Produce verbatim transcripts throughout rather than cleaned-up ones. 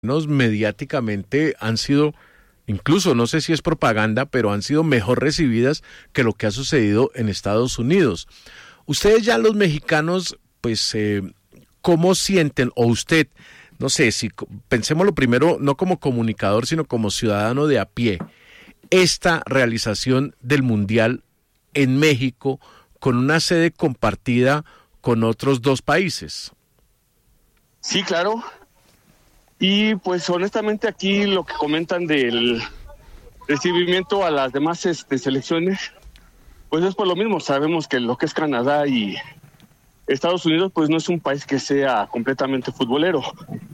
mediáticamente han sido, incluso no sé si es propaganda, pero han sido mejor recibidas que lo que ha sucedido en Estados Unidos. Ustedes ya los mexicanos, pues, eh, ¿cómo sienten? O usted, no sé, si pensémoslo primero, no como comunicador, sino como ciudadano de a pie, esta realización del Mundial en México con una sede compartida con otros dos países. Sí, claro. Y pues honestamente aquí lo que comentan del recibimiento a las demás este, selecciones, pues es por lo mismo. Sabemos que lo que es Canadá y Estados Unidos pues no es un país que sea completamente futbolero.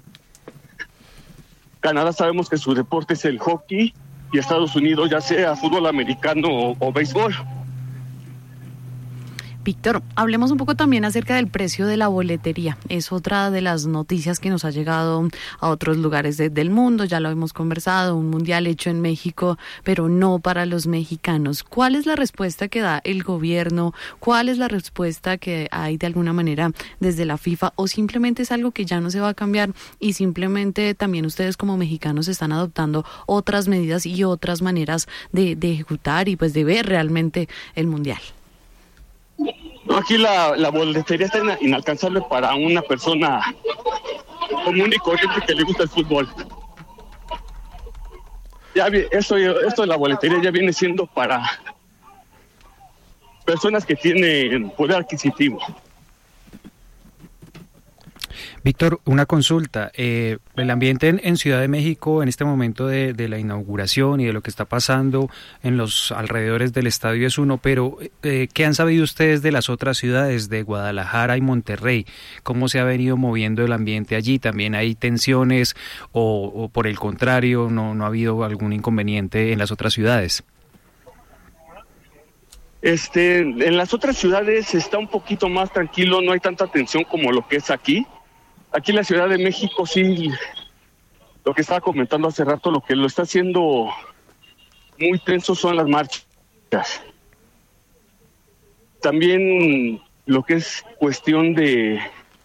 Canadá sabemos que su deporte es el hockey y Estados Unidos ya sea fútbol americano o, o béisbol. Víctor, hablemos un poco también acerca del precio de la boletería. Es otra de las noticias que nos ha llegado a otros lugares de, del mundo. Ya lo hemos conversado, un mundial hecho en México, pero no para los mexicanos. ¿Cuál es la respuesta que da el gobierno? ¿Cuál es la respuesta que hay de alguna manera desde la FIFA? ¿O simplemente es algo que ya no se va a cambiar y simplemente también ustedes como mexicanos están adoptando otras medidas y otras maneras de, de ejecutar y pues de ver realmente el mundial? Aquí la, la boletería está inalcanzable para una persona común y corriente que le gusta el fútbol. Ya esto, esto de la boletería ya viene siendo para personas que tienen poder adquisitivo. Víctor, una consulta. Eh, el ambiente en, en Ciudad de México en este momento de, de la inauguración y de lo que está pasando en los alrededores del estadio es uno, pero eh, ¿qué han sabido ustedes de las otras ciudades, de Guadalajara y Monterrey? ¿Cómo se ha venido moviendo el ambiente allí? ¿También hay tensiones o, o por el contrario no, no ha habido algún inconveniente en las otras ciudades? Este, en las otras ciudades está un poquito más tranquilo, no hay tanta tensión como lo que es aquí. Aquí en la Ciudad de México sí, lo que estaba comentando hace rato, lo que lo está haciendo muy tenso son las marchas. También lo que es cuestión de,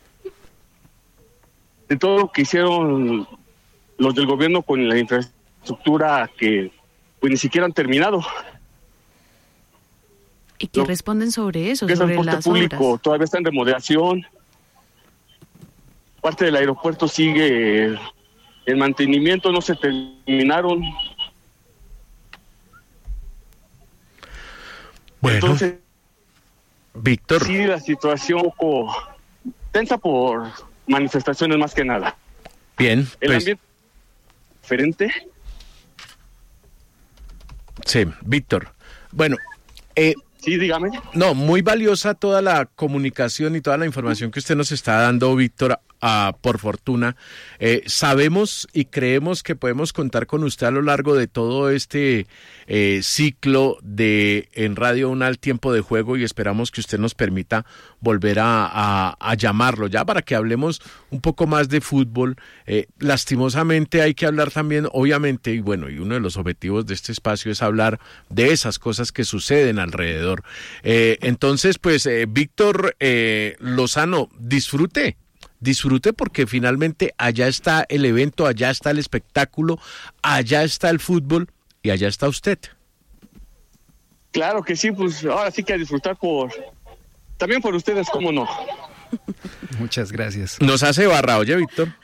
de todo lo que hicieron los del gobierno con la infraestructura que pues ni siquiera han terminado. ¿Y qué lo, responden sobre eso? Que sobre es el transporte público, obras? Todavía está en remodelación. Parte del aeropuerto sigue en mantenimiento, no se terminaron. Bueno, entonces, Víctor. Sí, la situación un poco tensa por manifestaciones más que nada. Bien. El pues, ambiente diferente. Sí, Víctor. Bueno, eh, Sí, dígame. No, muy valiosa toda la comunicación y toda la información que usted nos está dando, Víctor, a, por fortuna. Eh, sabemos y creemos que podemos contar con usted a lo largo de todo este eh, ciclo de En Radio Unal Tiempo de Juego y esperamos que usted nos permita volver a, a, a llamarlo ya para que hablemos un poco más de fútbol. Eh, lastimosamente hay que hablar también, obviamente, y bueno, y uno de los objetivos de este espacio es hablar de esas cosas que suceden alrededor. Eh, entonces, pues, eh, Víctor eh, Lozano, disfrute, disfrute porque finalmente allá está el evento, allá está el espectáculo, allá está el fútbol y allá está usted. Claro que sí, pues ahora sí que a disfrutar por, también por ustedes, cómo no. Muchas gracias. Nos hace barra, oye, Víctor.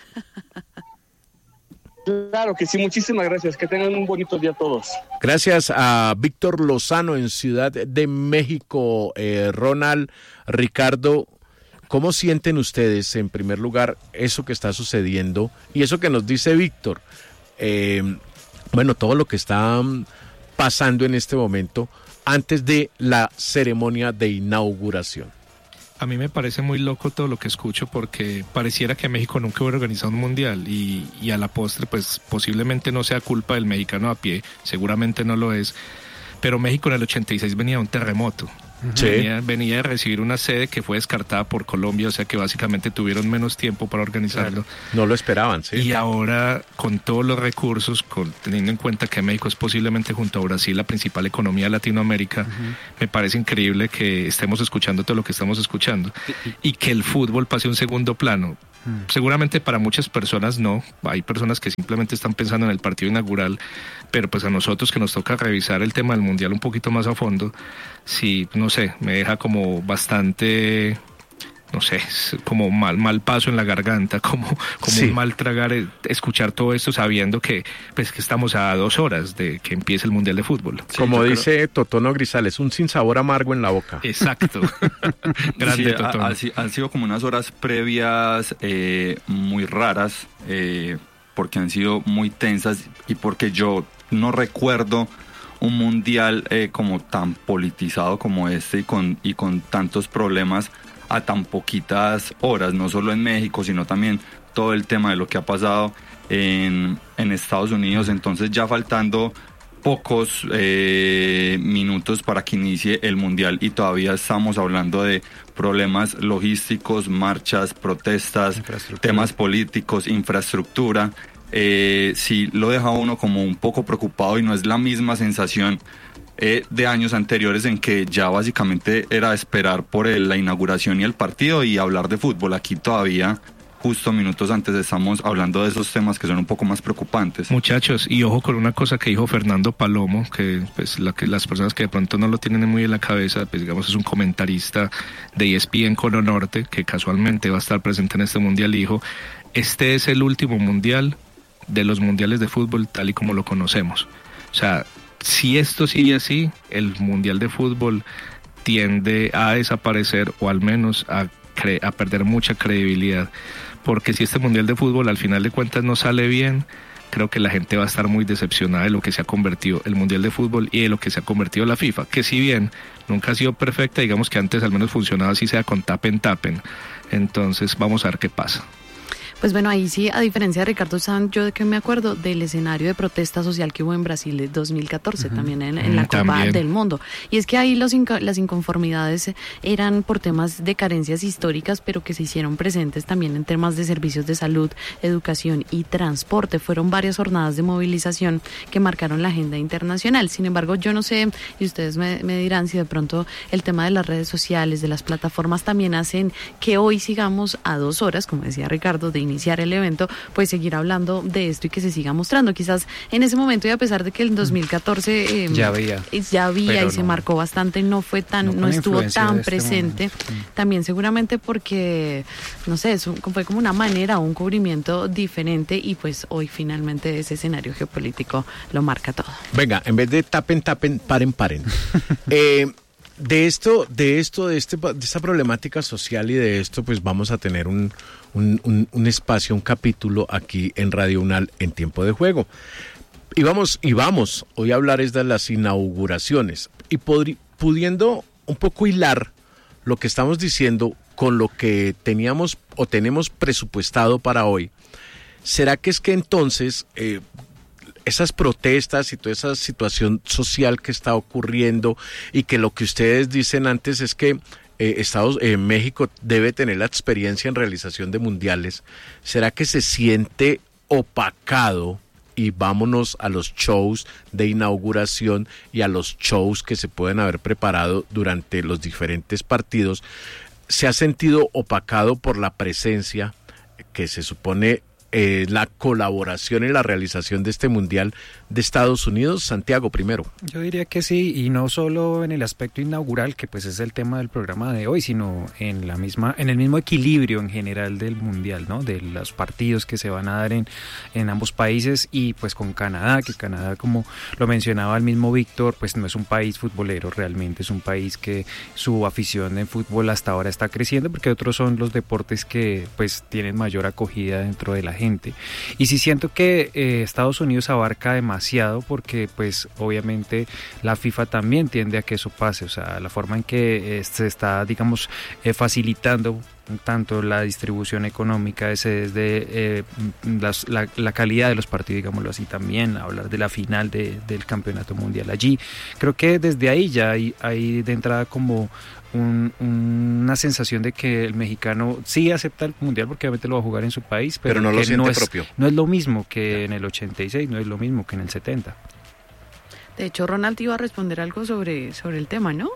Claro que sí, muchísimas gracias, que tengan un bonito día todos. Gracias a Víctor Lozano en Ciudad de México. eh, Ronald, Ricardo, ¿cómo sienten ustedes en primer lugar eso que está sucediendo y eso que nos dice Víctor? Eh, bueno, todo lo que está pasando en este momento antes de la ceremonia de inauguración. A mí me parece muy loco todo lo que escucho porque pareciera que México nunca hubiera organizado un mundial y, y a la postre pues posiblemente no sea culpa del mexicano a pie, seguramente no lo es, pero México en el ochenta y seis venía de un terremoto Sí. Venía, venía de recibir una sede que fue descartada por Colombia, o sea que básicamente tuvieron menos tiempo para organizarlo. No lo esperaban, sí. Y ahora, con todos los recursos, con, teniendo en cuenta que México es posiblemente junto a Brasil la principal economía de Latinoamérica, uh-huh. me parece increíble que estemos escuchando todo lo que estamos escuchando y que el fútbol pase a un segundo plano. Seguramente para muchas personas no, hay personas que simplemente están pensando en el partido inaugural, pero pues a nosotros que nos toca revisar el tema del Mundial un poquito más a fondo, sí, no sé, me deja como bastante, no sé, como mal, mal paso en la garganta, como, como sí. un mal tragar, escuchar todo esto sabiendo que pues que estamos a dos horas de que empiece el Mundial de Fútbol. Sí, como dice creo... Totono Grisales, un sinsabor amargo en la boca. Exacto. Grande sí, Totono. Ha, ha, han sido como unas horas previas eh, muy raras, eh, porque han sido muy tensas y porque yo no recuerdo un mundial eh, como tan politizado como este y con, y con tantos problemas a tan poquitas horas, no solo en México, sino también todo el tema de lo que ha pasado en, en Estados Unidos. Entonces ya faltando pocos eh, minutos para que inicie el Mundial y todavía estamos hablando de problemas logísticos, marchas, protestas, temas políticos, infraestructura. Eh, sí lo deja uno como un poco preocupado y no es la misma sensación Eh, de años anteriores en que ya básicamente era esperar por el, la inauguración y el partido y hablar de fútbol. Aquí todavía, justo minutos antes, estamos hablando de esos temas que son un poco más preocupantes. Muchachos, y ojo con una cosa que dijo Fernando Palomo, que pues la, que las personas que de pronto no lo tienen muy en la cabeza, pues digamos es un comentarista de E S P N Cono Norte, que casualmente va a estar presente en este mundial, y dijo, este es el último mundial de los mundiales de fútbol tal y como lo conocemos. O sea, si esto sigue así, el Mundial de Fútbol tiende a desaparecer o al menos a, cre- a perder mucha credibilidad, porque si este Mundial de Fútbol al final de cuentas no sale bien, creo que la gente va a estar muy decepcionada de lo que se ha convertido el Mundial de Fútbol y de lo que se ha convertido la FIFA, que si bien nunca ha sido perfecta, digamos que antes al menos funcionaba así sea con tapen tapen. Entonces vamos a ver qué pasa. Pues bueno, ahí sí, a diferencia de Ricardo Sanz, yo de que me acuerdo del escenario de protesta social que hubo en Brasil en dos mil catorce, uh-huh. también en, en la Copa también. del Mundo. Y es que ahí los inca- las inconformidades eran por temas de carencias históricas, pero que se hicieron presentes también en temas de servicios de salud, educación y transporte. Fueron varias jornadas de movilización que marcaron la agenda internacional. Sin embargo, yo no sé, y ustedes me, me dirán si de pronto el tema de las redes sociales, de las plataformas, también hacen que hoy sigamos a dos horas, como decía Ricardo, de iniciar el evento, pues seguir hablando de esto y que se siga mostrando. Quizás en ese momento, y a pesar de que el dos mil catorce eh, ya había, ya había y no, se marcó bastante, no fue tan, no, no estuvo tan este presente, momento. También seguramente porque, no sé, eso fue como una manera, un cubrimiento diferente y pues hoy finalmente ese escenario geopolítico lo marca todo. Venga, en vez de tapen, tapen, paren, paren. eh, de esto, de esto, de este, de esta problemática social y de esto, pues vamos a tener un Un, un, un espacio, un capítulo aquí en Radio Unal en Tiempo de Juego. Y vamos, y vamos hoy a hablar es de las inauguraciones y podri, pudiendo un poco hilar lo que estamos diciendo con lo que teníamos o tenemos presupuestado para hoy. ¿Será que es que entonces eh, esas protestas y toda esa situación social que está ocurriendo y que lo que ustedes dicen antes es que Eh, Estados, eh, México debe tener la experiencia en realización de mundiales, ¿será que se siente opacado? Y vámonos a los shows de inauguración y a los shows que se pueden haber preparado durante los diferentes partidos. ¿Se ha sentido opacado por la presencia que se supone eh, la colaboración en la realización de este mundial de Estados Unidos? Santiago, primero. Yo diría que sí, y no solo en el aspecto inaugural, que pues es el tema del programa de hoy, sino en la misma, en el mismo equilibrio en general del mundial, ¿no? De los partidos que se van a dar en, en ambos países y pues con Canadá, que Canadá, como lo mencionaba el mismo Víctor, pues no es un país futbolero realmente, es un país que su afición en fútbol hasta ahora está creciendo, porque otros son los deportes que pues tienen mayor acogida dentro de la gente. Y sí siento que eh, Estados Unidos abarca demasiado porque pues obviamente la FIFA también tiende a que eso pase, o sea, la forma en que eh, se está, digamos, eh, facilitando tanto la distribución económica de sedes, de eh, las, la, la calidad de los partidos, digámoslo así, también hablar de la final de, del campeonato mundial allí. Creo que desde ahí ya hay, hay de entrada como un, una sensación de que el mexicano sí acepta el mundial porque obviamente lo va a jugar en su país, pero, pero no que lo siente no es, propio. No es lo mismo que en el ochenta y seis, no es lo mismo que en el setenta. De hecho, Ronald iba a responder algo sobre, sobre el tema, ¿no?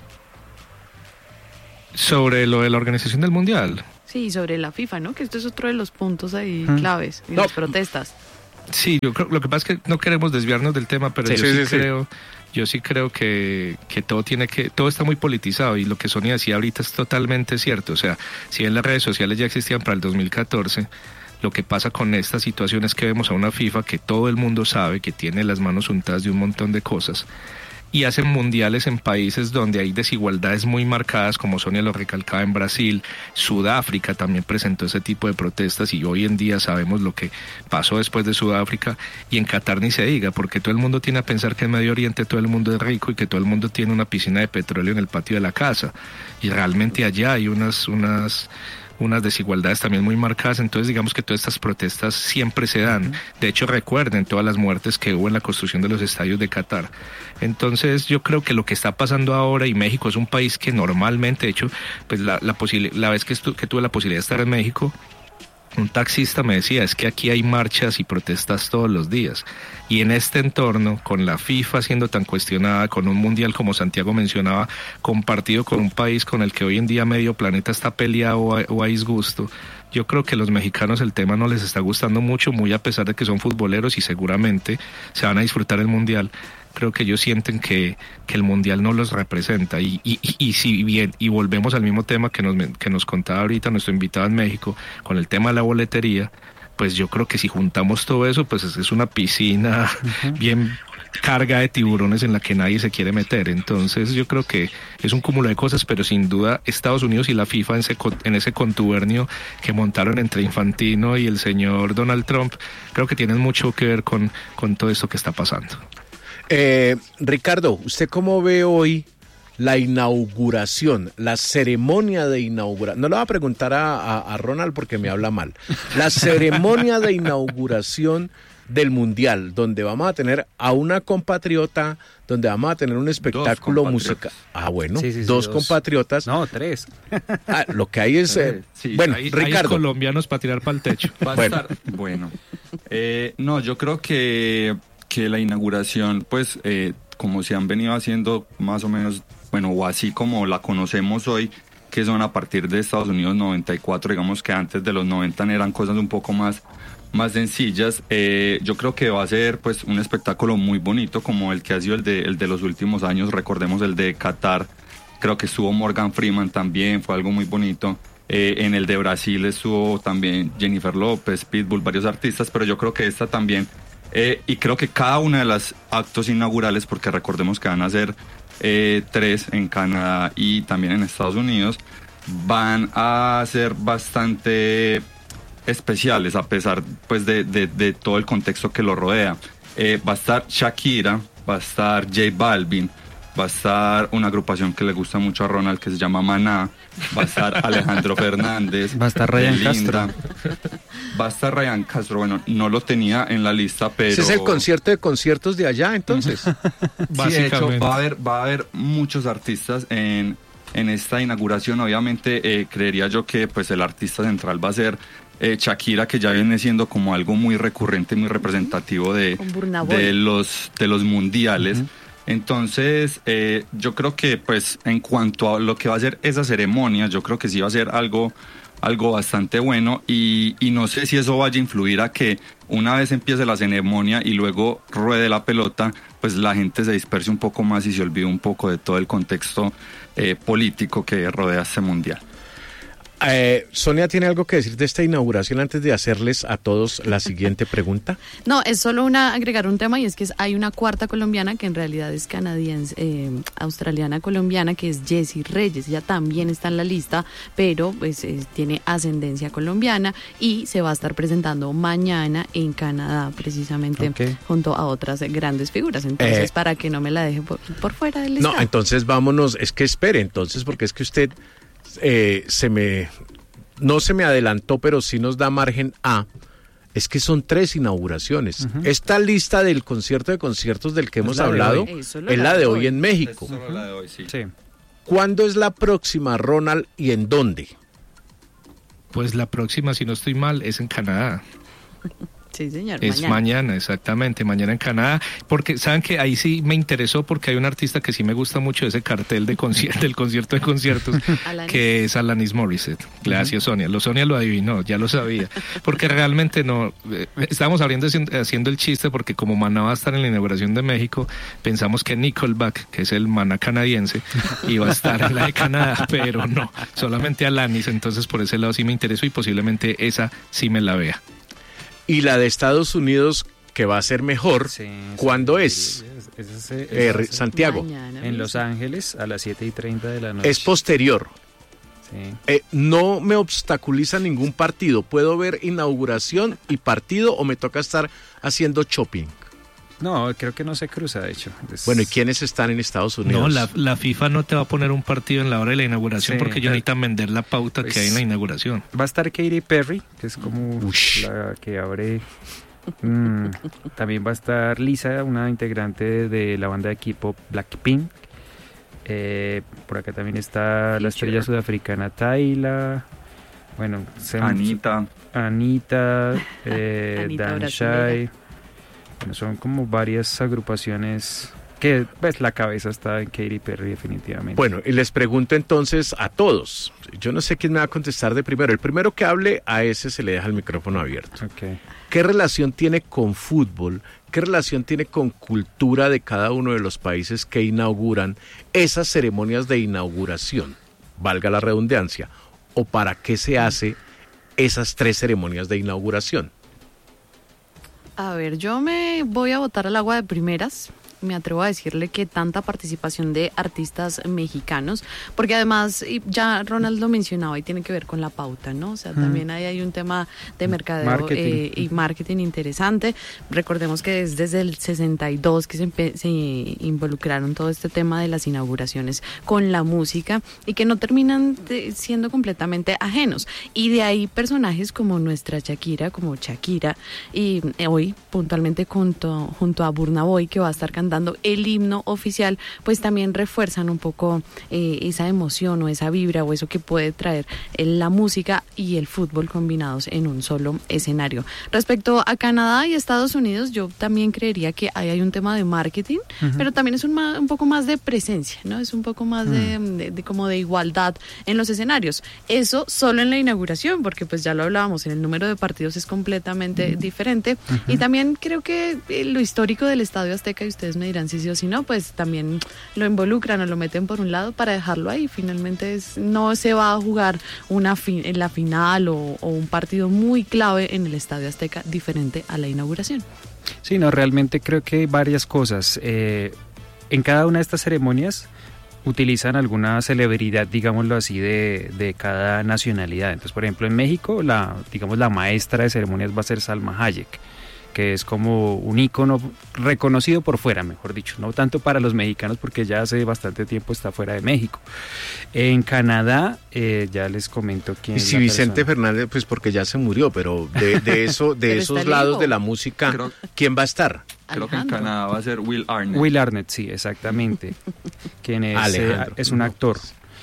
Sobre lo de la organización del mundial. Sí, sobre la FIFA, ¿no? Que esto es otro de los puntos ahí Mm. claves y No. las protestas. Sí, yo creo, lo que pasa es que no queremos desviarnos del tema, pero Sí, yo sí, sí, sí, sí. creo, yo sí creo que, que todo tiene que, todo está muy politizado, y lo que Sonia decía ahorita es totalmente cierto. O sea, si bien las redes sociales ya existían para el dos mil catorce, lo que pasa con esta situación es que vemos a una FIFA que todo el mundo sabe que tiene las manos untadas de un montón de cosas, y hacen mundiales en países donde hay desigualdades muy marcadas, como Sonia lo recalcaba, en Brasil. Sudáfrica también presentó ese tipo de protestas, y hoy en día sabemos lo que pasó después de Sudáfrica, y en Qatar ni se diga, porque todo el mundo tiene a pensar que en Medio Oriente todo el mundo es rico y que todo el mundo tiene una piscina de petróleo en el patio de la casa, y realmente allá hay unas unas unas desigualdades también muy marcadas. Entonces digamos que todas estas protestas siempre se dan. De hecho, recuerden todas las muertes que hubo en la construcción de los estadios de Qatar. Entonces yo creo que lo que está pasando ahora, y México es un país que normalmente, de hecho, pues la, la, posibil- la vez que, estu- que tuve la posibilidad de estar en México, un taxista me decía, es que aquí hay marchas y protestas todos los días. Y en este entorno, con la FIFA siendo tan cuestionada, con un mundial, como Santiago mencionaba, compartido con un país con el que hoy en día medio planeta está peleado o a, o a disgusto, yo creo que a los mexicanos el tema no les está gustando mucho, muy a pesar de que son futboleros y seguramente se van a disfrutar el mundial. Creo que ellos sienten que, que el mundial no los representa, y, y, y, y si bien, y volvemos al mismo tema que nos, que nos contaba ahorita nuestro invitado en México, con el tema de la boletería, pues yo creo que si juntamos todo eso, pues es, es una piscina uh-huh. bien carga de tiburones en la que nadie se quiere meter. Entonces yo creo que es un cúmulo de cosas, pero sin duda Estados Unidos y la FIFA en ese, en ese contubernio que montaron entre Infantino y el señor Donald Trump, creo que tienen mucho que ver con, con todo esto que está pasando. Eh, Ricardo, ¿usted cómo ve hoy la inauguración, la ceremonia de inauguración? No le voy a preguntar a, a, a Ronald porque me habla mal. La ceremonia de inauguración del Mundial, donde vamos a tener a una compatriota, donde vamos a tener un espectáculo musical. Ah, bueno, sí, sí, sí, dos, dos compatriotas. No, tres. Ah, lo que hay es... Eh, sí, bueno, hay, Ricardo. Hay colombianos para tirar para el techo. Va a Bueno. estar, bueno. Eh, no, yo creo que, que la inauguración, pues, eh, como se han venido haciendo más o menos, bueno, o así como la conocemos hoy, que son a partir de Estados Unidos noventa y cuatro, digamos que antes de los noventa eran cosas un poco más... más sencillas. Eh, yo creo que va a ser pues un espectáculo muy bonito como el que ha sido el de, el de los últimos años. Recordemos el de Qatar, creo que estuvo Morgan Freeman también, fue algo muy bonito. Eh, en el de Brasil estuvo también Jennifer López, Pitbull, varios artistas, pero yo creo que esta también, eh, y creo que cada una de los actos inaugurales, porque recordemos que van a ser eh, tres en Canadá y también en Estados Unidos, van a ser bastante especiales a pesar pues de, de, de todo el contexto que lo rodea. Eh, va a estar Shakira, va a estar J Balvin, va a estar una agrupación que le gusta mucho a Ronald que se llama Maná, va a estar Alejandro Fernández, va a estar Ryan Belinda, Castro, va a estar Ryan Castro. Bueno, no lo tenía en la lista, pero ese es el concierto de conciertos de allá, entonces. sí, de hecho, va a haber va a haber muchos artistas en en esta inauguración. Obviamente eh, creería yo que pues el artista central va a ser Eh, Shakira, que ya viene siendo como algo muy recurrente, muy representativo de, de los de los mundiales. Uh-huh. Entonces, eh, yo creo que pues en cuanto a lo que va a ser esa ceremonia, yo creo que sí va a ser algo, algo bastante bueno, y, y no sé si eso vaya a influir a que una vez empiece la ceremonia y luego ruede la pelota, pues la gente se disperse un poco más y se olvide un poco de todo el contexto eh, político que rodea este mundial. Eh, Sonia, ¿tiene algo que decir de esta inauguración antes de hacerles a todos la siguiente pregunta? No, es solo una agregar un tema, y es que es, hay una cuarta colombiana que en realidad es canadiense, eh, australiana colombiana, que es Jessie Reyes. Ella también está en la lista, pero pues eh, tiene ascendencia colombiana y se va a estar presentando mañana en Canadá, precisamente okay. junto a otras grandes figuras. Entonces, eh, para que no me la deje por, por fuera del listado. No, entonces vámonos, es que espere, entonces, porque es que usted... Eh, se me no se me adelantó, pero sí nos da margen a, es que son tres inauguraciones. Uh-huh. Esta lista del concierto de conciertos del que es hemos hablado es la de hoy en México. Es solo la de hoy, sí. Sí. ¿Cuándo es la próxima, Ronald, y en dónde? Pues la próxima, si no estoy mal, es en Canadá. Sí, señor. Es mañana. mañana, exactamente, mañana en Canadá, porque saben que ahí sí me interesó porque hay un artista que sí me gusta mucho ese cartel de concierto, del concierto de conciertos, que es Alanis Morissette. Gracias, uh-huh. Sonia. Lo Sonia lo adivinó, ya lo sabía, porque realmente no, eh, estábamos abriendo, haciendo el chiste porque como Maná va a estar en la inauguración de México, pensamos que Nickelback, que es el Maná canadiense, iba a estar en la de Canadá, pero no, solamente Alanis, entonces por ese lado sí me interesó y posiblemente esa sí me la vea. Y la de Estados Unidos, que va a ser mejor, sí, ¿cuándo sí, es? es, es, es eh, Santiago. Mañana, en Los Ángeles, a las siete y treinta de la noche. Es posterior. Sí. Eh, no me obstaculiza ningún partido. ¿Puedo ver inauguración y partido o me toca estar haciendo shopping? No, creo que no se cruza, de hecho. Es... Bueno, ¿y quiénes están en Estados Unidos? No, la, la FIFA no te va a poner un partido en la hora de la inauguración, sí, porque ellos necesitan vender la pauta pues, que hay en la inauguración. Va a estar Katy Perry, que es como Ush. la que abre... Mm, también va a estar Lisa, una integrante de la banda de equipo Blackpink. Eh, por acá también está la estrella sudafricana Tayla. Bueno, Anita. Anita, eh, Dan Shai. Bueno, son como varias agrupaciones que pues la cabeza está en Katy Perry definitivamente. Bueno, y les pregunto entonces a todos, yo no sé quién me va a contestar de primero, el primero que hable a ese se le deja el micrófono abierto. Okay. ¿Qué relación tiene con fútbol? ¿Qué relación tiene con cultura de cada uno de los países que inauguran esas ceremonias de inauguración? Valga la redundancia. ¿O para qué se hace esas tres ceremonias de inauguración? A ver, yo me voy a botar al agua de primeras. Me atrevo a decirle que tanta participación de artistas mexicanos, porque además, ya Ronald lo mencionaba, y tiene que ver con la pauta, ¿no? O sea, mm. también ahí hay un tema de mercadeo marketing. Eh, y marketing interesante. Recordemos que es desde el sesenta y dos que se, empe- se involucraron todo este tema de las inauguraciones con la música y que no terminan de, siendo completamente ajenos. Y de ahí personajes como nuestra Shakira, como Shakira, y eh, hoy puntualmente junto, junto a Burna Boy, que va a estar cantando dando el himno oficial, pues también refuerzan un poco eh, esa emoción o esa vibra o eso que puede traer eh, la música y el fútbol combinados en un solo escenario. Respecto a Canadá y Estados Unidos, yo también creería que ahí hay un tema de marketing, uh-huh. pero también es un, ma- un poco más de presencia, ¿no? Es un poco más uh-huh. de, de, de como de igualdad en los escenarios. Eso solo en la inauguración, porque pues ya lo hablábamos, en el número de partidos es completamente uh-huh. diferente. Uh-huh. Y también creo que eh, lo histórico del Estadio Azteca, y ustedes me dirán si sí o si no, pues también lo involucran o lo meten por un lado para dejarlo ahí. Finalmente es, no se va a jugar una fi- en la final o, o un partido muy clave en el Estadio Azteca diferente a la inauguración. Sí, no, realmente creo que hay varias cosas. Eh, en cada una de estas ceremonias utilizan alguna celebridad, digámoslo así, de, de cada nacionalidad. Entonces, por ejemplo, en México, la, digamos, la maestra de ceremonias va a ser Salma Hayek, que es como un ícono reconocido por fuera, mejor dicho, no tanto para los mexicanos porque ya hace bastante tiempo está fuera de México. En Canadá, eh, ya les comento quién y es si la Vicente persona. Fernández, pues porque ya se murió, pero de, de eso, de esos lados de la música, creo, ¿quién va a estar? Creo que en Canadá va a ser Will Arnett. Will Arnett, sí, exactamente. Quien es, eh, es un actor.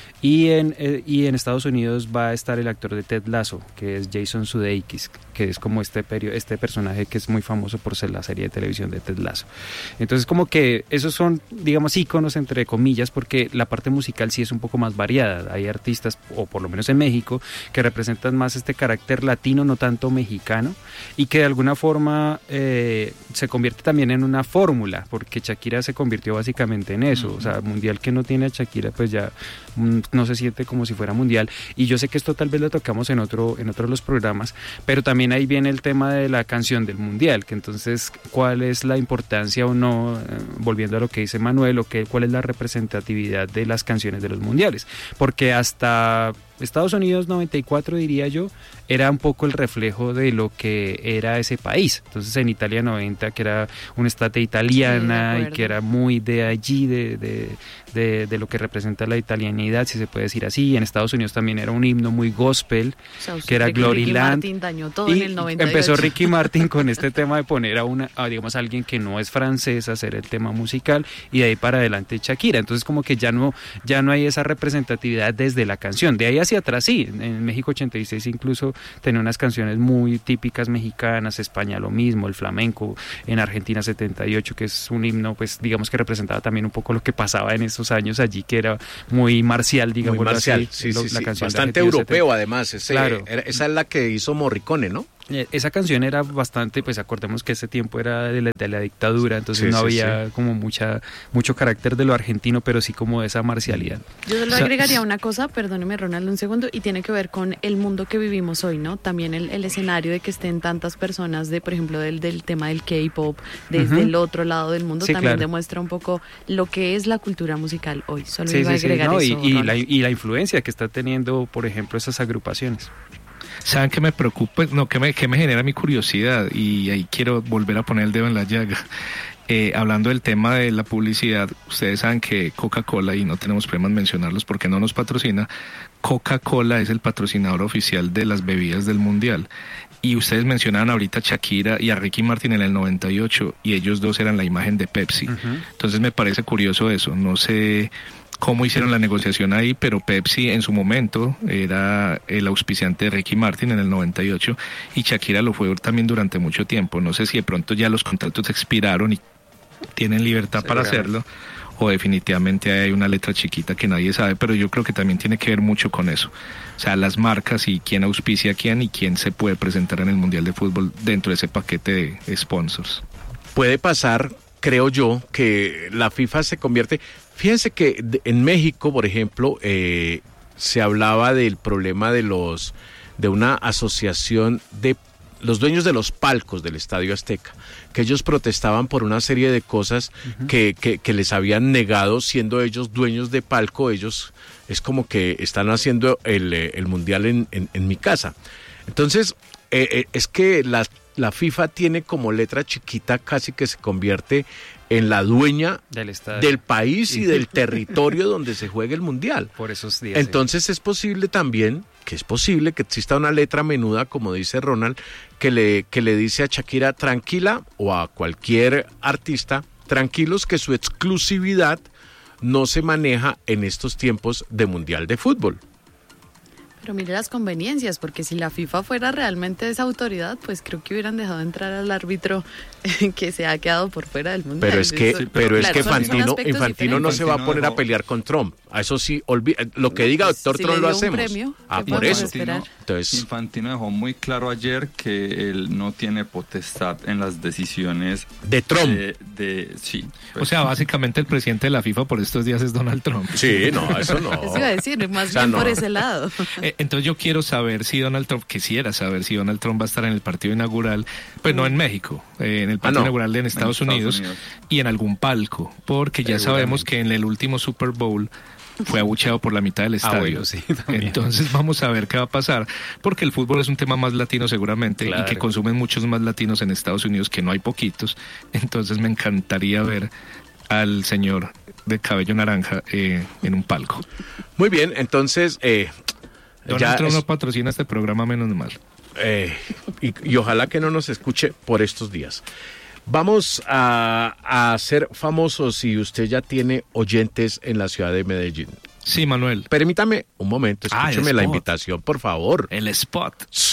Y en, eh, y en Estados Unidos va a estar el actor de Ted Lasso, que es Jason Sudeikis, que es como este perio, este personaje que es muy famoso por ser la serie de televisión de Ted Lasso. Entonces como que esos son, digamos, íconos entre comillas, porque la parte musical sí es un poco más variada. Hay artistas, o por lo menos en México, que representan más este carácter latino, no tanto mexicano, y que de alguna forma eh, se convierte también en una fórmula, porque Shakira se convirtió básicamente en eso. O sea, mundial que no tiene a Shakira, pues ya mm, no se siente como si fuera mundial, y yo sé que esto tal vez lo tocamos en otro en otro de los programas, pero también ahí viene el tema de la canción del mundial, que entonces cuál es la importancia o no, eh, volviendo a lo que dice Manuel, o que, cuál es la representatividad de las canciones de los mundiales, porque hasta Estados Unidos noventa y cuatro, diría yo, era un poco el reflejo de lo que era ese país. Entonces en Italia noventa, que era una estate italiana sí, y que era muy de allí, de, de, de, de lo que representa la italianidad, si se puede decir así. En Estados Unidos también era un himno muy gospel, o sea, que era Gloryland. Ricky Martin dañó todo y en el noventa y ocho. Empezó Ricky Martin con este tema de poner a una, a, digamos, a alguien que no es francés a hacer el tema musical, y de ahí para adelante Shakira. Entonces como que ya no, ya no hay esa representatividad desde la canción. De ahí hacia atrás sí, en México ochenta y seis incluso tenía unas canciones muy típicas mexicanas, España lo mismo, el flamenco, en Argentina setenta y ocho, que es un himno, pues digamos que representaba también un poco lo que pasaba en esos años allí, que era muy marcial, digamos. Muy marcial, así, sí, lo, sí, la sí. canción Bastante europeo setenta. Además, ese, claro. era, esa es la que hizo Morricone, ¿no? Esa canción era bastante, pues acordemos que ese tiempo era de la, de la dictadura, entonces sí, no sí, había sí. como mucha mucho carácter de lo argentino, pero sí como de esa marcialidad. Yo solo agregaría una cosa, perdóneme Ronald un segundo, y tiene que ver con el mundo que vivimos hoy, ¿no? También el, el escenario de que estén tantas personas, de por ejemplo del, del tema del K-pop, desde uh-huh. el otro lado del mundo, sí, también claro. demuestra un poco lo que es la cultura musical hoy. Solo sí, iba sí, a agregar sí, no, eso. Y, y, la, y la influencia que está teniendo, por ejemplo, esas agrupaciones. ¿Saben qué me preocupa? No, que me, que me genera mi curiosidad, y ahí quiero volver a poner el dedo en la llaga. Eh, hablando del tema de la publicidad, ustedes saben que Coca-Cola, y no tenemos problemas en mencionarlos porque no nos patrocina, Coca-Cola es el patrocinador oficial de las bebidas del Mundial. Y ustedes mencionaban ahorita a Shakira y a Ricky Martin en el noventa y ocho, y ellos dos eran la imagen de Pepsi. Uh-huh. Entonces me parece curioso eso, no sé cómo hicieron la negociación ahí, pero Pepsi en su momento era el auspiciante de Ricky Martin en el noventa y ocho, y Shakira lo fue también durante mucho tiempo. No sé si de pronto ya los contratos expiraron y tienen libertad para hacerlo, o definitivamente hay una letra chiquita que nadie sabe, pero yo creo que también tiene que ver mucho con eso. O sea, las marcas y quién auspicia a quién y quién se puede presentar en el Mundial de Fútbol dentro de ese paquete de sponsors. Puede pasar, creo yo, que la FIFA se convierte... Fíjense que en México, por ejemplo, eh, se hablaba del problema de los de una asociación de los dueños de los palcos del Estadio Azteca, que ellos protestaban por una serie de cosas uh-huh. que, que, que les habían negado, siendo ellos dueños de palco. Ellos es como que están haciendo el, el Mundial en, en, en mi casa. Entonces, eh, eh, es que la, la FIFA tiene como letra chiquita, casi que se convierte en la dueña del, del país y del territorio donde se juega el Mundial. Por esos días. Entonces sí. Es posible también, que es posible que exista una letra menuda, como dice Ronald, que le, que le dice a Shakira, tranquila, o a cualquier artista, tranquilos que su exclusividad no se maneja en estos tiempos de Mundial de Fútbol. Pero mire las conveniencias, porque si la FIFA fuera realmente esa autoridad, pues creo que hubieran dejado entrar al árbitro que se ha quedado por fuera del Mundial. Pero es que, Eso, pero claro, es que Infantino, Infantino no se va a poner no. a pelear con Trump. A eso sí, olvida, lo que diga doctor si Trump lo hacemos. Premio, ah, por eso. Infantino, Entonces, Infantino dejó muy claro ayer que él no tiene potestad en las decisiones de Trump. De, de, sí, pues. O sea, básicamente el presidente de la FIFA por estos días es Donald Trump. Sí, no, eso no. Eso iba a decir, más o sea, bien no. por ese lado. Eh, entonces yo quiero saber si Donald Trump, quisiera saber si Donald Trump va a estar en el partido inaugural, pues no en México, eh, en el partido ah, no. inaugural de en Estados, en Unidos, Estados Unidos y en algún palco, porque ya sabemos que en el último Super Bowl fue abucheado por la mitad del estadio. Ah, bueno, sí, entonces vamos a ver qué va a pasar, porque el fútbol es un tema más latino seguramente, claro. y que consumen muchos más latinos en Estados Unidos, que no hay poquitos. Entonces me encantaría ver al señor de cabello naranja eh, en un palco. Muy bien, entonces eh, Donald Trump es... no patrocina este programa, menos mal. Eh, y, y ojalá que no nos escuche por estos días. Vamos a, a ser famosos, y usted ya tiene oyentes en la ciudad de Medellín. Sí, Manuel. Permítame un momento, escúcheme ah, la invitación, por favor. El spot.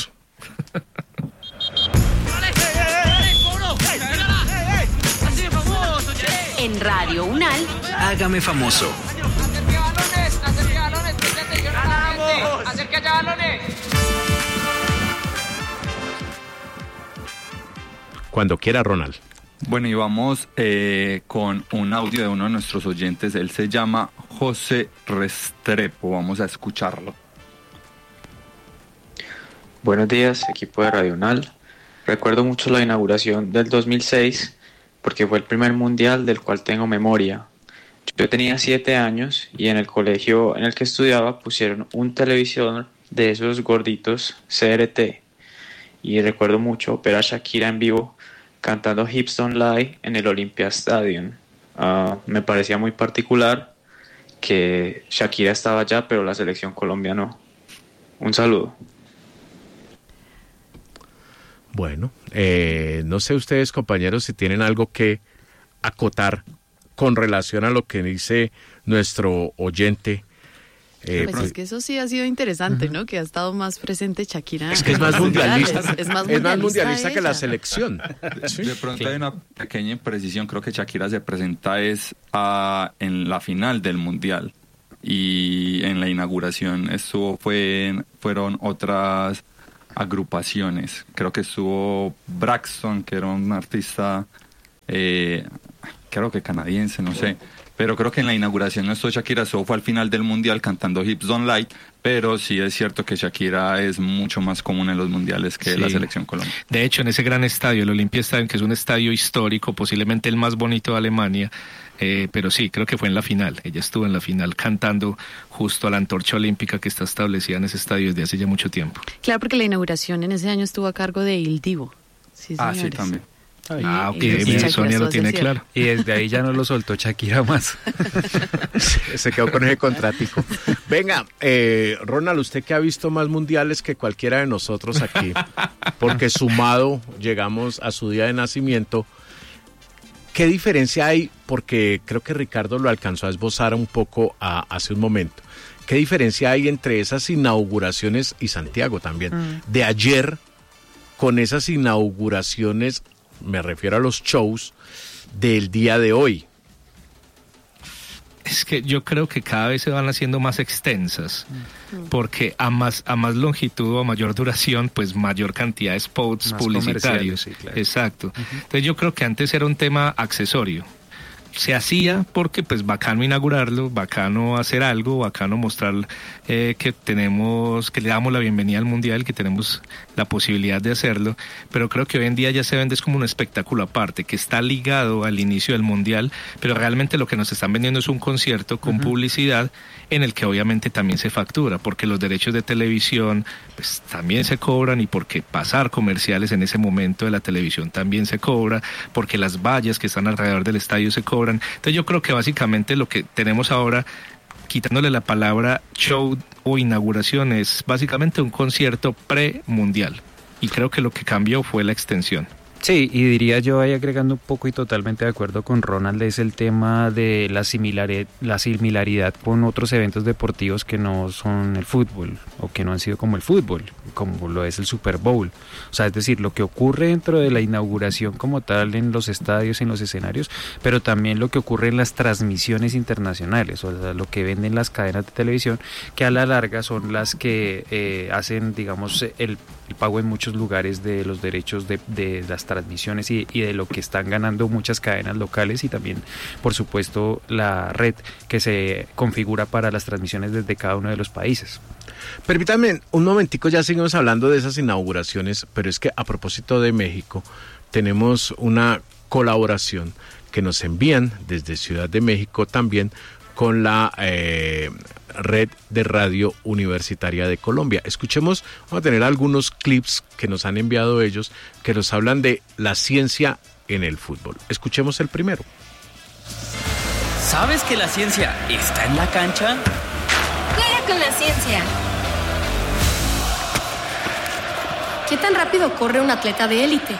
En Radio Unal, hágame famoso. Acerque allá balones. Cuando quiera, Ronald. Bueno, y vamos eh, con un audio de uno de nuestros oyentes. Él se llama José Restrepo. Vamos a escucharlo. Buenos días, equipo de Radio Unal. Recuerdo mucho la inauguración del dos mil seis porque fue el primer mundial del cual tengo memoria. Yo tenía siete años y en el colegio en el que estudiaba pusieron un televisor de esos gorditos C R T. Y recuerdo mucho ver a Shakira en vivo cantando Hips Don't Lie en el Olympia Stadium. Uh, me parecía muy particular que Shakira estaba allá, pero la selección Colombia no. Un saludo. Bueno, eh, no sé ustedes, compañeros, si tienen algo que acotar con relación a lo que dice nuestro oyente. Eh, pues es que eso sí ha sido interesante, uh-huh. ¿no? Que ha estado más presente Shakira. Es que es más mundialista, es, es más mundialista, es más mundialista que la selección. ¿Sí? De pronto claro. Hay una pequeña imprecisión. Creo que Shakira se presenta es a, en la final del mundial y en la inauguración estuvo fue fueron otras agrupaciones. Creo que estuvo Braxton, que era un artista, eh, creo que canadiense, no sé. Pero creo que en la inauguración no estuvo Shakira, solo fue al final del mundial cantando Hips Don't Lie, pero sí es cierto que Shakira es mucho más común en los mundiales que sí. La selección Colombia. De hecho, en ese gran estadio, el Olympia Stadium, que es un estadio histórico, posiblemente el más bonito de Alemania, eh, pero sí, creo que fue en la final. Ella estuvo en la final cantando justo a la antorcha olímpica que está establecida en ese estadio desde hace ya mucho tiempo. Claro, porque la inauguración en ese año estuvo a cargo de Il Divo. Sí, ah, sí, también. Ay, ah, ok, bien, Sonia lo tiene claro. Y desde ahí ya no lo soltó Shakira más. Se quedó con ese contratico. Venga, eh, Ronald, usted que ha visto más mundiales que cualquiera de nosotros aquí, porque sumado llegamos a su día de nacimiento, ¿qué diferencia hay? Porque creo que Ricardo lo alcanzó a esbozar un poco a, hace un momento. ¿Qué diferencia hay entre esas inauguraciones, y Santiago también, mm. de ayer con esas inauguraciones? Me refiero a los shows del día de hoy. Es que yo creo que cada vez se van haciendo más extensas, porque a más a más longitud o a mayor duración, pues mayor cantidad de spots más publicitarios. Sí, claro. Exacto. Uh-huh. Entonces yo creo que antes era un tema accesorio. Se hacía porque pues bacano inaugurarlo, bacano hacer algo, bacano mostrar eh, que tenemos, que le damos la bienvenida al mundial, que tenemos la posibilidad de hacerlo, pero creo que hoy en día ya se vende es como un espectáculo aparte, que está ligado al inicio del mundial, pero realmente lo que nos están vendiendo es un concierto con uh-huh. publicidad en el que obviamente también se factura, porque los derechos de televisión pues también se cobran y porque pasar comerciales en ese momento de la televisión también se cobra, porque las vallas que están alrededor del estadio se cobran. Entonces yo creo que básicamente lo que tenemos ahora, quitándole la palabra show o inauguración, es básicamente un concierto pre-mundial. Y creo que lo que cambió fue la extensión. Sí, y diría yo ahí agregando un poco y totalmente de acuerdo con Ronald, es el tema de la similaridad, la similaridad con otros eventos deportivos que no son el fútbol o que no han sido como el fútbol, como lo es el Super Bowl. O sea, es decir, lo que ocurre dentro de la inauguración como tal en los estadios, en los escenarios, pero también lo que ocurre en las transmisiones internacionales, o sea, lo que venden las cadenas de televisión, que a la larga son las que eh, hacen, digamos, el, el pago en muchos lugares de los derechos de, de las transmisiones y, y de lo que están ganando muchas cadenas locales y también, por supuesto, la red que se configura para las transmisiones desde cada uno de los países. Permítanme un momentico, ya seguimos hablando de esas inauguraciones, pero es que a propósito de México, tenemos una colaboración que nos envían desde Ciudad de México también con la eh, Red de Radio Universitaria de Colombia. Escuchemos, vamos a tener algunos clips que nos han enviado ellos que nos hablan de la ciencia en el fútbol. Escuchemos el primero. ¿Sabes que la ciencia está en la cancha? Juega con la ciencia. ¿Qué tan rápido corre un atleta de élite?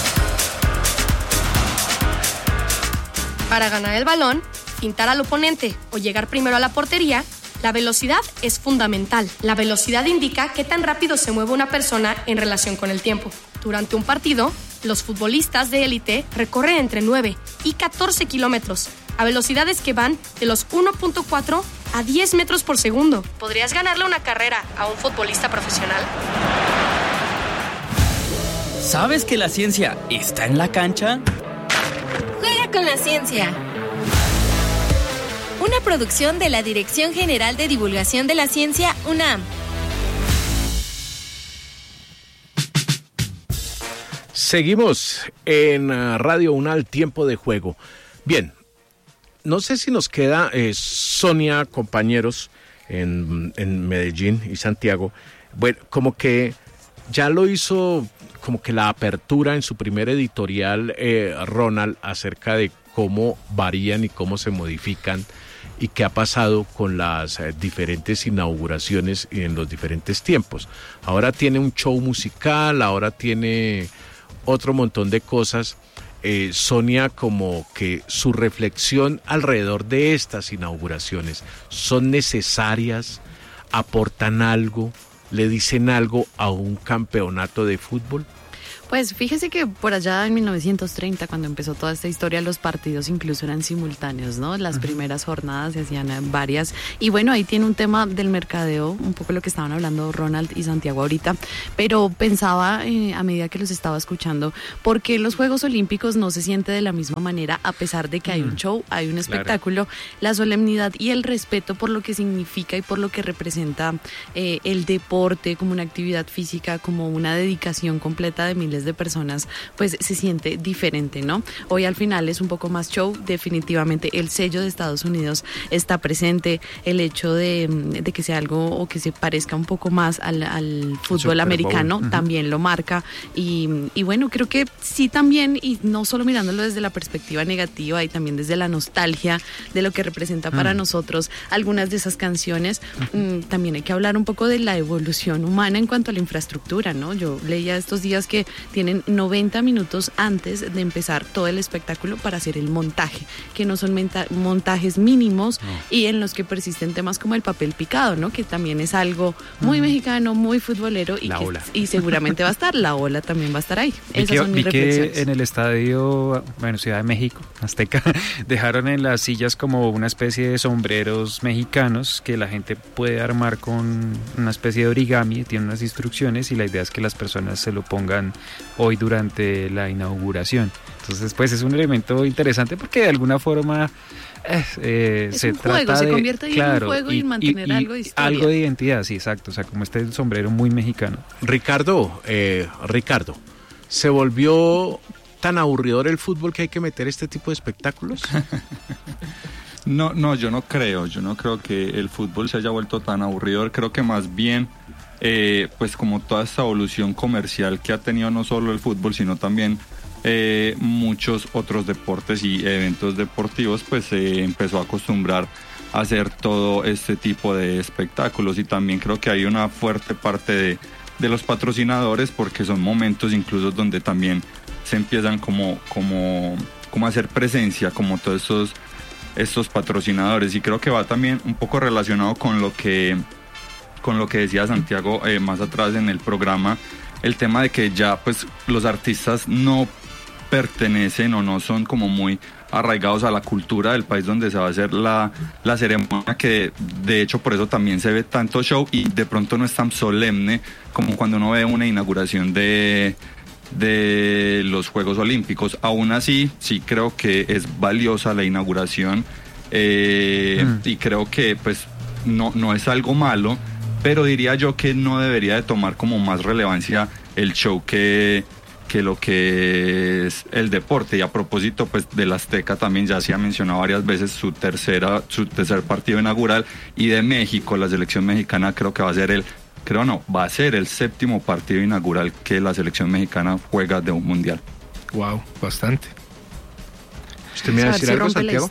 Para ganar el balón, pintar al oponente o llegar primero a la portería, la velocidad es fundamental. La velocidad indica qué tan rápido se mueve una persona en relación con el tiempo. Durante un partido, los futbolistas de élite recorren entre nueve y catorce kilómetros, a velocidades que van de los uno punto cuatro a diez metros por segundo. ¿Podrías ganarle una carrera a un futbolista profesional? ¿Sabes que la ciencia está en la cancha? Juega con la ciencia. Una producción de la Dirección General de Divulgación de la Ciencia, UNAM. Seguimos en Radio UNAM, Tiempo de Juego. Bien, no sé si nos queda, eh, Sonia, compañeros en, en Medellín y Santiago, bueno, como que ya lo hizo, como que la apertura en su primer editorial, eh, Ronald, acerca de cómo varían y cómo se modifican y qué ha pasado con las eh, diferentes inauguraciones y en los diferentes tiempos. Ahora tiene un show musical, ahora tiene otro montón de cosas. Eh, Sonia, como que su reflexión alrededor de estas inauguraciones, ¿son necesarias? ¿Aportan algo? ¿Le dicen algo a un campeonato de fútbol? Pues fíjese que por allá en mil novecientos treinta, cuando empezó toda esta historia, los partidos incluso eran simultáneos, ¿no? Las uh-huh. primeras jornadas se hacían varias. Y bueno, ahí tiene un tema del mercadeo, un poco lo que estaban hablando Ronald y Santiago ahorita. Pero pensaba, eh, a medida que los estaba escuchando, ¿por qué los Juegos Olímpicos no se siente de la misma manera, a pesar de que hay un show, hay un espectáculo, claro, la solemnidad y el respeto por lo que significa y por lo que representa eh, el deporte como una actividad física, como una dedicación completa de miles de personas, pues se siente diferente, ¿no? Hoy al final es un poco más show, definitivamente el sello de Estados Unidos está presente, el hecho de, de que sea algo o que se parezca un poco más al, al fútbol americano, uh-huh, también lo marca y, y bueno, creo que sí también, y no solo mirándolo desde la perspectiva negativa y también desde la nostalgia de lo que representa para uh-huh. nosotros algunas de esas canciones, uh-huh. mmm, también hay que hablar un poco de la evolución humana en cuanto a la infraestructura, ¿no? Yo leía estos días que tienen noventa minutos antes de empezar todo el espectáculo para hacer el montaje, que no son menta- montajes mínimos no. y en los que persisten temas como el papel picado, ¿no? Que también es algo muy mm. mexicano, muy futbolero y, que, y seguramente va a estar, la ola también va a estar ahí. Vi Esas que, son mis vi reflexiones. Que en el estadio, bueno, Ciudad de México, Azteca, dejaron en las sillas como una especie de sombreros mexicanos que la gente puede armar con una especie de origami, tiene unas instrucciones y la idea es que las personas se lo pongan hoy durante la inauguración. Entonces, pues es un elemento interesante porque de alguna forma eh, eh, es se un trata juego, de, se convierte claro, en un juego y, y mantener y, y, algo de historia. Algo de identidad, sí, exacto. O sea, como este sombrero muy mexicano. Ricardo, eh, Ricardo, ¿se volvió tan aburridor el fútbol que hay que meter este tipo de espectáculos? No, no, yo no creo. Yo no creo que el fútbol se haya vuelto tan aburridor. Creo que más bien Eh, pues como toda esta evolución comercial que ha tenido no solo el fútbol, sino también eh, muchos otros deportes y eventos deportivos, pues se eh, empezó a acostumbrar a hacer todo este tipo de espectáculos. Y también creo que hay una fuerte parte de, de los patrocinadores, porque son momentos incluso donde también se empiezan como, como, como a hacer presencia, como todos estos, estos patrocinadores. Y creo que va también un poco relacionado con lo que con lo que decía Santiago eh, más atrás en el programa, el tema de que ya pues los artistas no pertenecen o no son como muy arraigados a la cultura del país donde se va a hacer la, la ceremonia, que de hecho por eso también se ve tanto show y de pronto no es tan solemne como cuando uno ve una inauguración de, de los Juegos Olímpicos. Aún así, sí creo que es valiosa la inauguración eh, mm. y creo que pues no, no es algo malo, pero diría yo que no debería de tomar como más relevancia el show que, que lo que es el deporte. Y a propósito pues del Azteca, también ya se ha mencionado varias veces su tercera su tercer partido inaugural, y de México, la selección mexicana creo que va a ser el creo no, va a ser el séptimo partido inaugural que la selección mexicana juega de un mundial. Wow, bastante. ¿Usted me iba a decir algo, Santiago?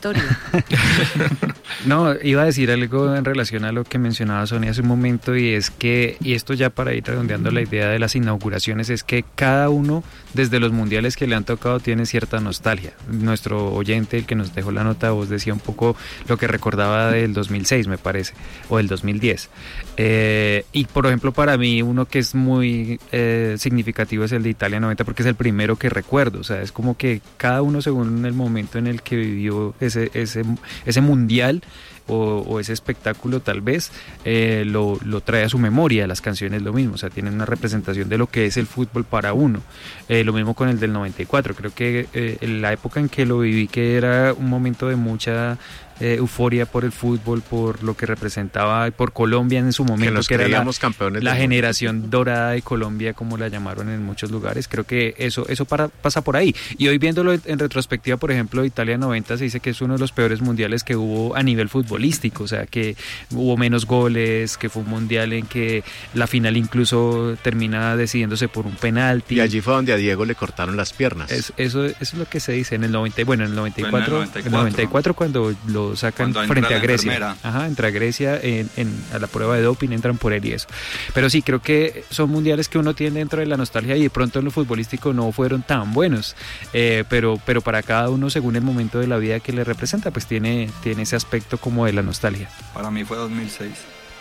No, iba a decir algo en relación a lo que mencionaba Sonia hace un momento, y es que, y esto ya para ir redondeando la idea de las inauguraciones, es que cada uno, desde los mundiales que le han tocado, tiene cierta nostalgia. Nuestro oyente, el que nos dejó la nota de voz, decía un poco lo que recordaba del dos mil seis, me parece, o del dos mil diez. Eh, y por ejemplo, para mí, uno que es muy eh, significativo es el de Italia noventa, porque es el primero que recuerdo. O sea, es como que cada uno, según el momento en el que vivió ese, ese, ese mundial, o, o ese espectáculo tal vez eh, lo, lo trae a su memoria. Las canciones lo mismo, o sea, tienen una representación de lo que es el fútbol para uno. Eh, lo mismo con el del noventa y cuatro, creo que eh, en la época en que lo viví, que era un momento de mucha Eh, euforia por el fútbol, por lo que representaba, por Colombia en su momento, que, que era la, campeones la generación dorada de Colombia, como la llamaron en muchos lugares. Creo que eso eso para, pasa por ahí. Y hoy viéndolo en retrospectiva, por ejemplo, Italia noventa se dice que es uno de los peores mundiales que hubo a nivel futbolístico, o sea, que hubo menos goles, que fue un mundial en que la final incluso termina decidiéndose por un penalti. Y allí fue donde a Diego le cortaron las piernas. Es, eso, eso es lo que se dice en el noventa, bueno, en el noventa y cuatro, bueno, en el noventa y cuatro. el noventa y cuatro cuando lo sacan Cuando frente a Grecia. Enfermera. Ajá, entra a Grecia en, en, a la prueba de doping, entran por él y eso. Pero sí, creo que son mundiales que uno tiene dentro de la nostalgia y de pronto en lo futbolístico no fueron tan buenos, eh, pero, pero para cada uno, según el momento de la vida que le representa, pues tiene, tiene ese aspecto como de la nostalgia. Para mí fue dos mil seis.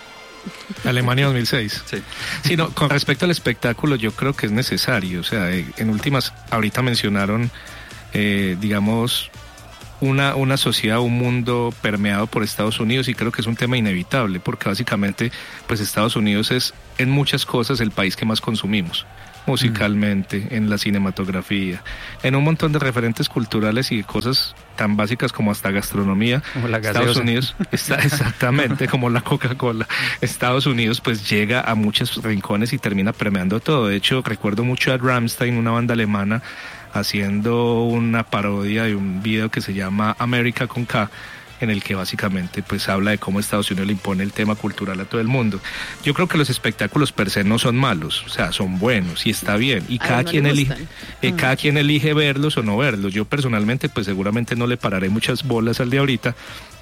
Alemania dos mil seis. Sí. Sí, no, con respecto al espectáculo, yo creo que es necesario. O sea, en últimas, ahorita mencionaron, eh, digamos, Una, una sociedad, un mundo permeado por Estados Unidos, y creo que es un tema inevitable, porque básicamente pues Estados Unidos es en muchas cosas el país que más consumimos, musicalmente, mm. en la cinematografía, en un montón de referentes culturales y cosas tan básicas como hasta gastronomía. Como la gaseosa. Estados Unidos está exactamente como la Coca-Cola. Estados Unidos pues llega a muchos rincones y termina permeando todo. De hecho, recuerdo mucho a Rammstein, una banda alemana, haciendo una parodia de un video que se llama América con K, en el que básicamente pues habla de cómo Estados Unidos le impone el tema cultural a todo el mundo. Yo creo que los espectáculos per se no son malos, o sea, son buenos y está bien, y cada quien elige eh, cada quien elige verlos o no verlos. Yo personalmente pues seguramente no le pararé muchas bolas al de ahorita.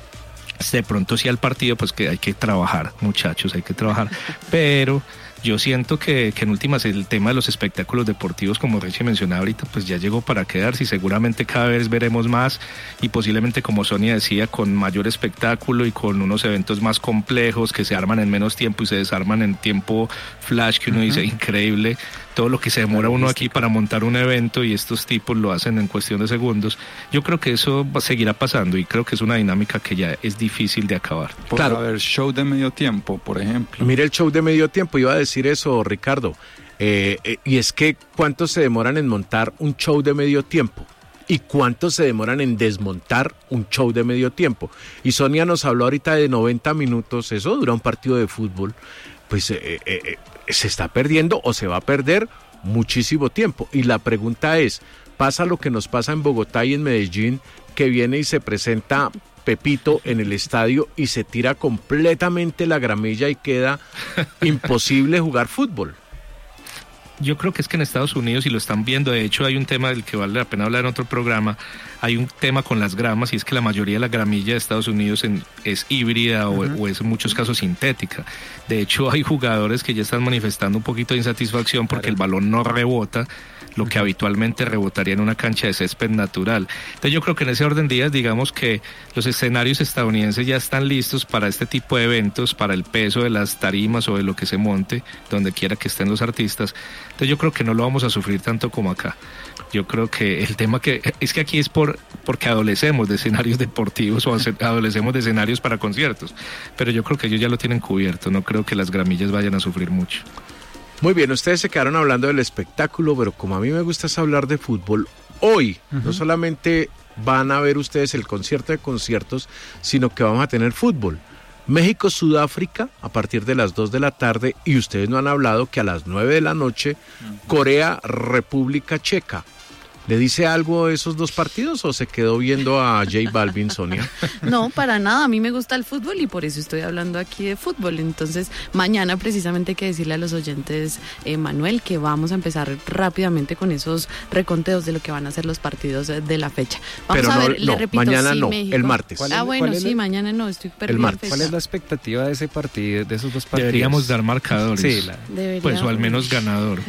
De pronto sí al partido, pues que hay que trabajar, muchachos, hay que trabajar, pero yo siento que, que en últimas el tema de los espectáculos deportivos, como Richie mencionaba ahorita, pues ya llegó para quedarse, y seguramente cada vez veremos más, y posiblemente, como Sonia decía, con mayor espectáculo y con unos eventos más complejos que se arman en menos tiempo y se desarman en tiempo flash, que uno uh-huh. dice, increíble todo lo que se demora uno aquí para montar un evento, y estos tipos lo hacen en cuestión de segundos. Yo creo que eso seguirá pasando, y creo que es una dinámica que ya es difícil de acabar. Claro, a ver, show de medio tiempo, por ejemplo. Mire el show de medio tiempo, iba a decir eso, Ricardo, eh, eh, y es que ¿cuánto se demoran en montar un show de medio tiempo? ¿Y cuánto se demoran en desmontar un show de medio tiempo? Y Sonia nos habló ahorita de noventa minutos, eso dura un partido de fútbol, pues eh, eh, eh, se está perdiendo o se va a perder muchísimo tiempo. Y la pregunta es, ¿pasa lo que nos pasa en Bogotá y en Medellín, que viene y se presenta Pepito en el estadio y se tira completamente la gramilla y queda imposible jugar fútbol? Yo creo que es que en Estados Unidos, y lo están viendo, de hecho hay un tema del que vale la pena hablar en otro programa, hay un tema con las gramas, y es que la mayoría de la gramilla de Estados Unidos en, es híbrida o, uh-huh. o es en muchos casos sintética. De hecho hay jugadores que ya están manifestando un poquito de insatisfacción porque claro. el balón no rebota lo que habitualmente rebotaría en una cancha de césped natural. Entonces yo creo que en ese orden de días, digamos que los escenarios estadounidenses ya están listos para este tipo de eventos, para el peso de las tarimas o de lo que se monte, donde quiera que estén los artistas. Entonces yo creo que no lo vamos a sufrir tanto como acá. Yo creo que el tema que es que aquí es por porque adolecemos de escenarios deportivos o adolecemos de escenarios para conciertos, pero yo creo que ellos ya lo tienen cubierto, no creo que las gramillas vayan a sufrir mucho. Muy bien, ustedes se quedaron hablando del espectáculo, pero como a mí me gusta es hablar de fútbol, hoy uh-huh. no solamente van a ver ustedes el concierto de conciertos, sino que vamos a tener fútbol. México-Sudáfrica a partir de las dos de la tarde, y ustedes no han hablado que a las nueve de la noche, Corea-República Checa. ¿Le dice algo de esos dos partidos o se quedó viendo a J Balvin, Sonia? No, para nada. A mí me gusta el fútbol y por eso estoy hablando aquí de fútbol. Entonces, mañana precisamente hay que decirle a los oyentes, eh, Manuel, que vamos a empezar rápidamente con esos reconteos de lo que van a ser los partidos de la fecha. Vamos Pero a no, ver, no, le repito, mañana sí, no, México. el martes. Ah, bueno, sí, la... mañana no, estoy perdiendo. El martes. ¿Cuál es la expectativa de ese partido, de esos dos partidos? Deberíamos dar marcadores. Sí, la... pues o al menos ganador.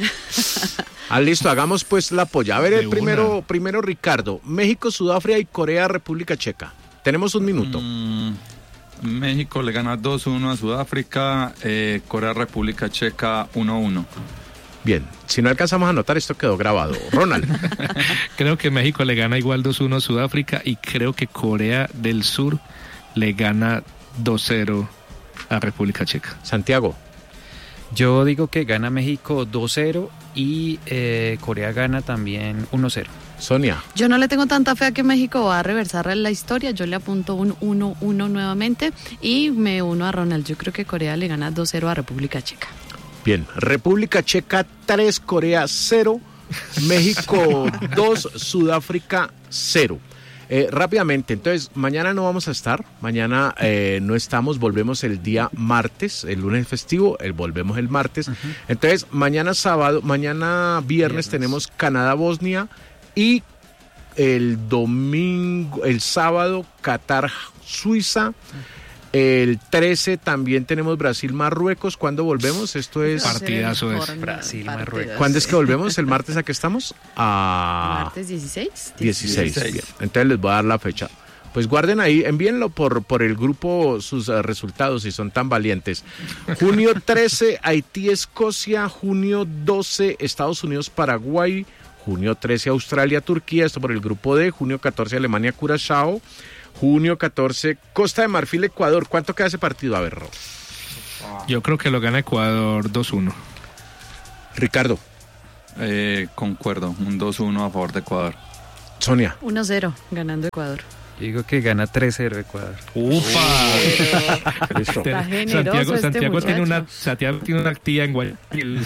Ah, listo, hagamos pues la polla. A ver, el primero, primero Ricardo, México, Sudáfrica y Corea, República Checa. Tenemos un minuto. Mm, México le gana dos uno a Sudáfrica, eh, Corea, República Checa uno uno. Bien, si no alcanzamos a anotar, esto quedó grabado. Ronald. Creo que México le gana igual dos uno a Sudáfrica, y creo que Corea del Sur le gana dos cero a República Checa. Santiago. Yo digo que gana México dos cero y eh, Corea gana también uno cero. Sonia. Yo no le tengo tanta fe a que México va a reversar la historia. Yo le apunto un uno uno nuevamente y me uno a Ronald. Yo creo que Corea le gana dos cero a República Checa. Bien, República Checa tres, Corea cero, México dos, Sudáfrica cero. Eh, rápidamente, entonces, mañana no vamos a estar, mañana eh, no estamos, volvemos el día martes, el lunes festivo, el, volvemos el martes. Uh-huh. Entonces, mañana sábado, mañana viernes, viernes tenemos Canadá-Bosnia y el domingo, el sábado, Qatar-Suiza. El trece también tenemos Brasil-Marruecos. ¿Cuándo volvemos? Esto es... Partidazo es Brasil-Marruecos. ¿Cuándo es que volvemos? ¿El martes a qué estamos? A... ¿Martes dieciséis? dieciséis. Bien. Entonces les voy a dar la fecha. Pues guarden ahí, envíenlo por, por el grupo sus uh, resultados si son tan valientes. Junio trece, Haití-Escocia. Junio doce, Estados Unidos-Paraguay. Junio trece, Australia-Turquía. Esto por el grupo D. Junio catorce, Alemania-Curazao. Junio catorce, Costa de Marfil, Ecuador. ¿Cuánto queda ese partido? A ver, Ro. Yo creo que lo gana Ecuador dos uno. Ricardo. Eh, concuerdo, un dos uno a favor de Ecuador. Sonia. uno cero, ganando Ecuador. Digo que gana tres cero Ecuador. ¡Ufa! Listo. Está generoso Santiago, este Santiago tiene una, muchacho. Santiago tiene una tía en Guayaquil.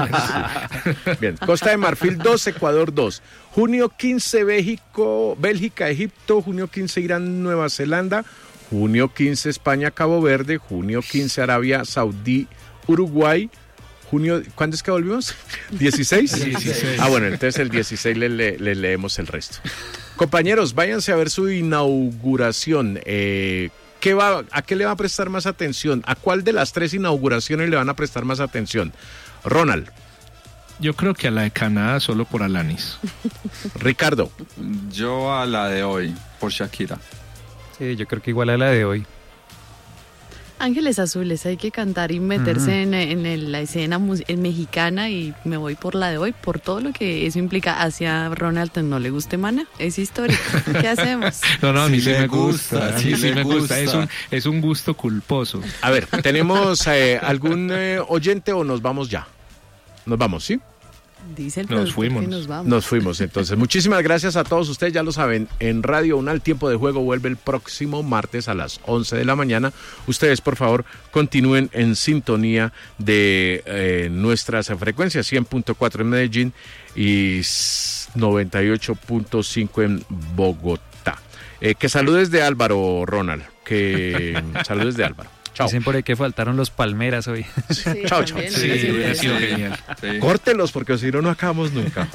Bien, Costa de Marfil dos, Ecuador dos. Junio quince, México, Bélgica, Egipto. Junio quince, Irán, Nueva Zelanda. Junio quince, España, Cabo Verde. Junio quince, Arabia Saudí, Uruguay. Junio, ¿cuándo es que volvimos? ¿dieciséis? dieciséis. Ah, bueno, entonces el dieciséis le, le, le leemos el resto. Compañeros, váyanse a ver su inauguración. Eh, ¿qué va, ¿A qué le va a prestar más atención? ¿A cuál de las tres inauguraciones le van a prestar más atención? Ronald. Yo creo que a la de Canadá solo por Alanis. Ricardo. Yo a la de hoy, por Shakira. Sí, yo creo que igual a la de hoy. Ángeles Azules, hay que cantar y meterse uh-huh. en, en el, la escena mus- en mexicana y me voy por la de hoy, por todo lo que eso implica. Hacia Ronald no le guste Mana, es histórico. ¿Qué hacemos? No, no, a mí sí, sí me gusta, gusta, sí, sí, sí me gusta. gusta. Es un, es un gusto culposo. A ver, ¿tenemos eh, algún eh, oyente o nos vamos ya? Nos vamos, ¿sí? Dice el Nos fuimos. que nos vamos. Nos fuimos, entonces. Muchísimas gracias a todos ustedes, ya lo saben, en Radio UNAL Tiempo de Juego vuelve el próximo martes a las once de la mañana. Ustedes, por favor, continúen en sintonía de eh, nuestras frecuencias, cien punto cuatro en Medellín y noventa y ocho punto cinco en Bogotá. Eh, que saludes de Álvaro, Ronald, que saludes de Álvaro. Chao. Dicen por ahí que faltaron los Palmeras hoy. Sí, chao, chao. Sí, hubiera sido genial. Sí. Córtelos, porque si no, no acabamos nunca.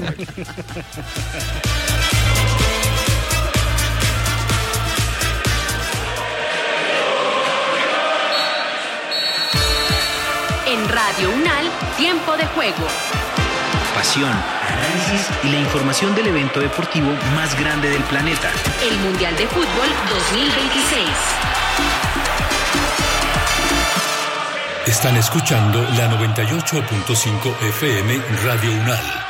En Radio UNAL, Tiempo de Juego. Pasión, análisis y la información del evento deportivo más grande del planeta. El Mundial de Fútbol dos mil veintiséis. Están escuchando la noventa y ocho punto cinco F M Radio UNAL.